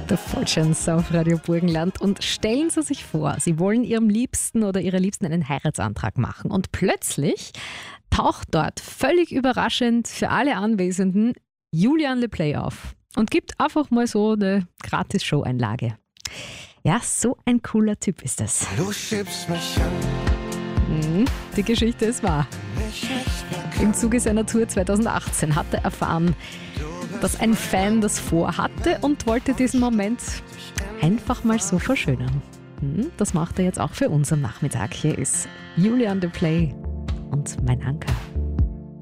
The Fortunes auf Radio Burgenland. Und stellen Sie sich vor, Sie wollen Ihrem Liebsten oder Ihrer Liebsten einen Heiratsantrag machen. Und plötzlich taucht dort völlig überraschend für alle Anwesenden Julian Le Play auf und gibt einfach mal so eine Gratis-Show-Einlage. Ja, so ein cooler Typ ist das. Du schiebst mich an. Die Geschichte ist wahr. Im Zuge seiner Tour 2018 hat er erfahren, dass ein Fan das vorhatte und wollte diesen Moment einfach mal so verschönern. Das macht er jetzt auch für uns am Nachmittag. Hier ist Julian Le Play und Mein Anker.